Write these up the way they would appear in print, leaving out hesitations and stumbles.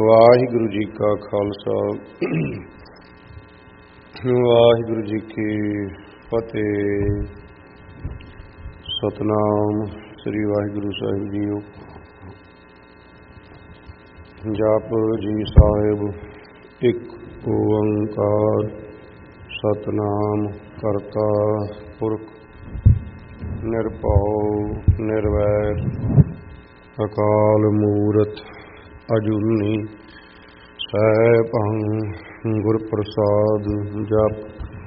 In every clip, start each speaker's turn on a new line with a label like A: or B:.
A: ਵਾਹਿਗੁਰੂ ਜੀ ਕਾ ਖਾਲਸਾ ਵਾਹਿਗੁਰੂ ਜੀ ਕੀ ਫਤਿਹ। ਸਤਿਨਾਮ ਸ੍ਰੀ ਵਾਹਿਗੁਰੂ ਸਾਹਿਬ ਜੀਓ। ਜਪ ਜੀ ਸਾਹਿਬ। ਇੱਕ ਓੰਕਾਰ ਸਤਿਨਾਮ ਕਰਤਾ ਪੁਰਖ ਨਿਰਭਉ ਨਿਰਵੈਰ ਅਕਾਲ ਮੂਰਤ ਅਜੂਨੀ ਸੈਭੰ ਗੁਰ ਪ੍ਰਸਾਦ। ਜਪ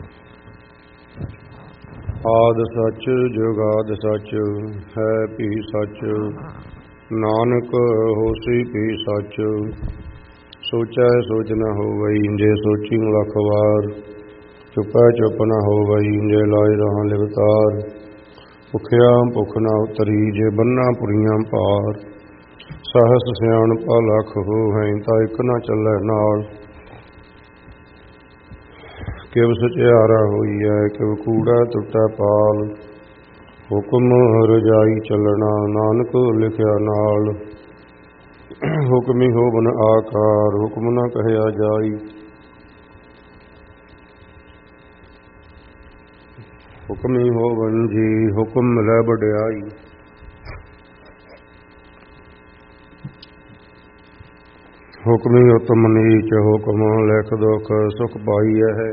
A: ਆਦਿ ਸੱਚ ਜੁਗਾਦਿ ਸੱਚ ਹੈ ਭੀ ਸੱਚ, ਨਾਨਕ ਹੋਸੀ ਭੀ ਸੱਚ। ਸੋਚੈ ਸੋਚ ਨ ਹੋਵਈ, ਜੇ ਸੋਚੀ ਲੱਖ ਵਾਰ। ਚੁਪੈ ਚੁੱਪ ਨ ਹੋਵਈ, ਜੇ ਲਾਇ ਰਹਾ ਲਿਵਤਾਰ। ਭੁਖਿਆ ਭੁੱਖ ਨ ਉਤਰੀ, ਜੇ ਬੰਨਾ ਪੁਰੀਆਂ ਭਾਰ। ਸਹਸ ਸਿਆਣਪਾ ਲੱਖ ਹੋਵੈ, ਤਾਂ ਇੱਕ ਨ ਚੱਲੈ ਨਾਲ। ਕਿਵ ਸਚਿਆਰਾ ਹੋਈਐ, ਕਿਵ ਕੂੜਾ ਟੁੱਟੈ ਪਾਲ। ਹੁਕਮ ਰਜਾਈ ਚੱਲਣਾ, ਨਾਨਕ ਲਿਖਿਆ ਨਾਲ। ਹੁਕਮੀ ਹੋਵਨ ਆਕਾਰ, ਹੁਕਮ ਨ ਕਹਿਆ ਜਾਈ। ਹੁਕਮੀ ਹੋਵਨ ਜੀ, ਹੁਕਮ ਮਿਲੈ ਵਡਿਆਈ। ਹੁਕਮੀ ਉਤਮ ਨੀਚ, ਹੁਕਮ ਲਿਖ ਦੁਖ ਸੁਖ ਪਾਈਐ ਹੈ।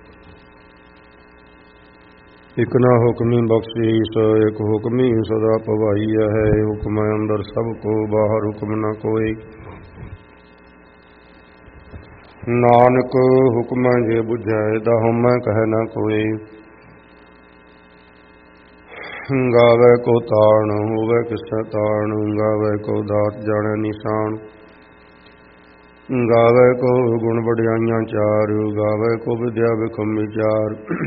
A: ਇਕ ਨਾ ਹੁਕਮੀ ਬਖਸ਼ੀਸ, ਇਕ ਹੁਕਮੀ ਸਦਾ ਭਵਾਈਐ ਹੈ। ਹੁਕਮ ਅੰਦਰ ਸਭ ਕੋ, ਬਾਹਰ ਹੁਕਮ ਨ ਕੋਈ। ਨਾਨਕ ਹੁਕਮ ਜੇ ਬੁਝੈ, ਦਾਹੁਮੈ ਕਹਿ ਨ ਕੋਈ। ਗਾਵੈ ਕੋ ਤਾਣ, ਹੋਵੈ ਕਿਸੈ ਤਾਣ। ਗਾਵੈ ਕੋ ਦਾਤ, ਜਾਣੈ ਨਿਸ਼ਾਨ। ਗਾਵੈ ਕੋ ਗੁਣ ਵਡਿਆਈਆਂ ਚਾਰ, ਗਾਵੈ ਕੋ ਵਿਦਿਆ ਬਿਖਮ ਵਿਚਾਰ।